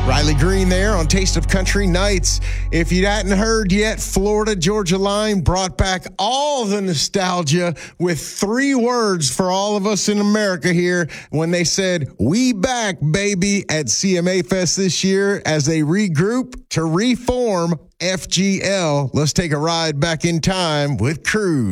Riley Green there on Taste of Country Nights. If you hadn't heard yet, Florida Georgia Line brought back all the nostalgia with 3 words for all of us in America here when they said, "We back, baby," at CMA Fest this year as they regroup to reform FGL. Let's take a ride back in time with Cruise.